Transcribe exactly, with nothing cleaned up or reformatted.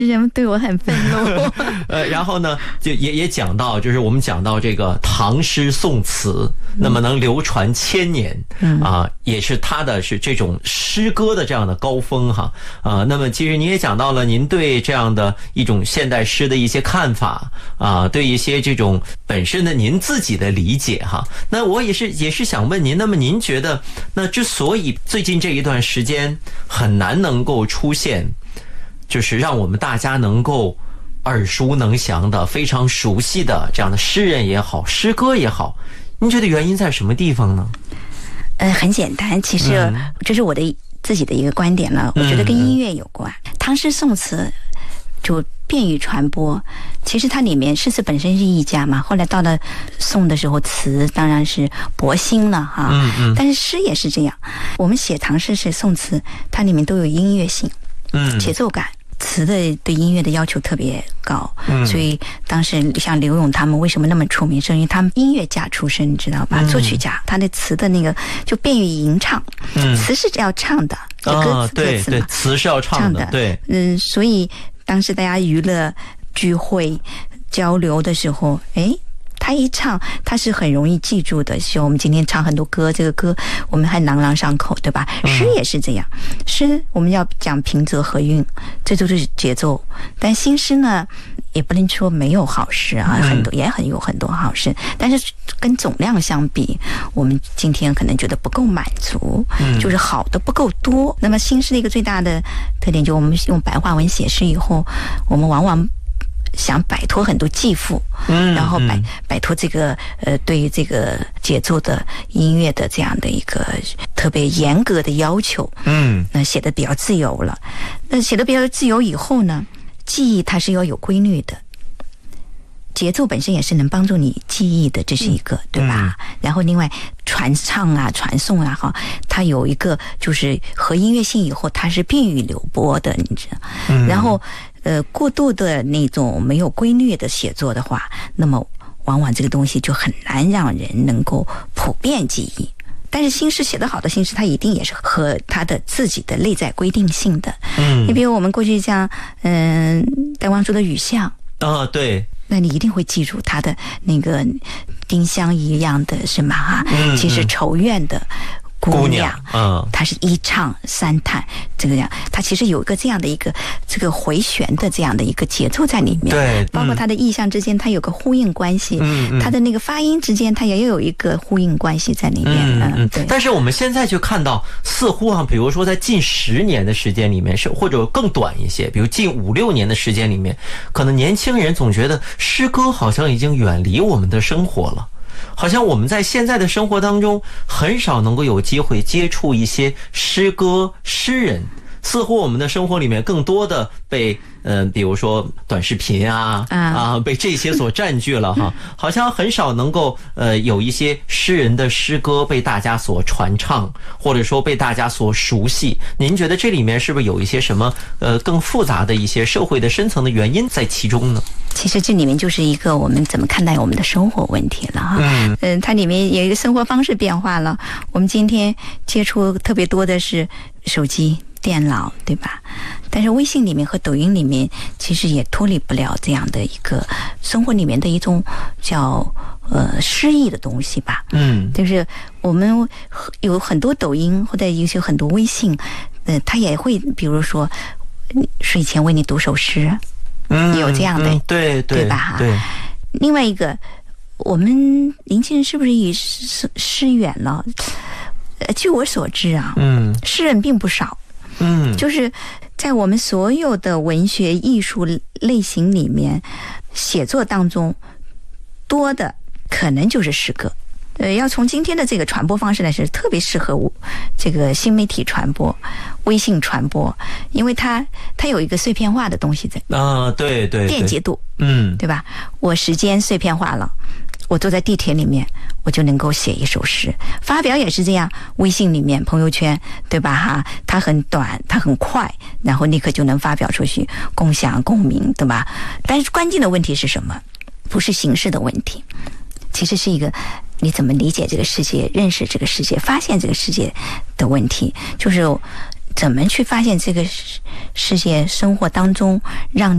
人们对我很愤怒。 呃，然后呢，就也也讲到，就是我们讲到这个唐诗宋词，那么能流传千年，啊、呃，也是它的是这种诗歌的这样的高峰哈啊、呃。那么其实你也讲到了您对这样的一种现代诗的一些看法啊、呃，对一些这种本身的您自己的理解哈。那我也是也是想问您，那么您觉得，那之所以最近这一段时间很难能够出现，就是让我们大家能够耳熟能详的、非常熟悉的这样的诗人也好、诗歌也好，您觉得原因在什么地方呢？ 呃，很简单，其实这是我的自己的一个观点了。我觉得跟音乐有关，唐诗宋词就便于传播。其实它里面诗词本身是一家嘛，后来到了宋的时候，词当然是博兴了哈。嗯嗯。但是诗也是这样，我们写唐诗、写宋词，它里面都有音乐性，嗯，节奏感。词的对音乐的要求特别高，嗯，所以当时像刘永他们为什么那么出名，是因为他们音乐家出身，你知道吧？嗯、作曲家，他的词的那个就便于吟唱，嗯，词是要唱的，歌词、 啊、对歌词嘛，对，词是要唱的，唱的对， 嗯，所以当时大家娱乐聚会交流的时候，哎。他一唱，他是很容易记住的。像我们今天唱很多歌，这个歌我们还朗朗上口，对吧？诗也是这样，诗我们要讲平仄和韵，这都是节奏。但新诗呢，也不能说没有好诗啊，很多也很有很多好诗，但是跟总量相比，我们今天可能觉得不够满足，就是好的不够多。那么新诗的一个最大的特点，就我们用白话文写诗以后，我们往往想摆脱很多继父，嗯，然后摆摆脱这个呃对于这个节奏的音乐的这样的一个特别严格的要求，嗯，那写的比较自由了。那写的比较自由以后呢，记忆它是要有规律的，节奏本身也是能帮助你记忆的，这是一个，对吧？嗯、然后另外传唱啊、传颂啊，哈，它有一个就是和音乐性以后，它是便于流播的，你知道？嗯、然后。呃，过度的那种没有规律的写作的话，那么往往这个东西就很难让人能够普遍记忆。但是新诗写得好的新诗，它一定也是和它的自己的内在规定性的。嗯，你比如我们过去像嗯戴望舒的《雨巷》 啊，对， 那你一定会记住他的那个丁香一样的什么哈、啊，嗯嗯其实愁怨的。姑娘，嗯，它是一唱三叹，这个样，它其实有一个这样的一个这个回旋的这样的一个节奏在里面， 对， 包括它的意象之间，它有个呼应关系，嗯，它的那个发音之间，它也有一个呼应关系在里面，嗯嗯，对。 但是我们现在就看到，似乎啊，比如说在近十年的时间里面，是或者更短一些，比如近五六年的时间里面，可能年轻人总觉得诗歌好像已经远离我们的生活了。好像我们在现在的生活当中很少能够有机会接触一些诗歌诗人，似乎我们的生活里面更多的被呃，比如说短视频啊啊，被这些所占据了哈，好像很少能够呃有一些诗人的诗歌被大家所传唱，或者说被大家所熟悉。您觉得这里面是不是有一些什么呃更复杂的一些社会的深层的原因在其中呢？ 其实这里面就是一个我们怎么看待我们的生活问题了哈。嗯，嗯，它里面有一个生活方式变化了。我们今天接触特别多的是手机、电脑，对吧？但是微信里面和抖音里面其实也脱离不了这样的一个生活里面的一种叫呃诗意的东西吧。嗯，就是我们有很多抖音或者有些很多微信，呃，它也会比如说睡前为你读首诗。嗯，有这样的， 嗯、对 对, 对吧？ 对。 另外一个，我们年轻人是不是也诗诗远了？呃，据我所知啊，嗯，诗人并不少，嗯，就是在我们所有的文学艺术类型里面，写作当中多的可能就是诗歌。呃，要从今天的这个传播方式来说，特别适合我这个新媒体传播、微信传播，因为它它有一个碎片化的东西在啊，对 对, 对， 便捷度， 嗯， 对吧？我时间碎片化了，我坐在地铁里面，我就能够写一首诗。发表也是这样，微信里面、朋友圈，对吧？哈，它很短，它很快，然后立刻就能发表出去，共享、共鸣，对吧？但是关键的问题是什么？不是形式的问题，其实是一个。你怎么理解这个世界、认识这个世界、发现这个世界的问题，就是怎么去发现这个世界生活当中让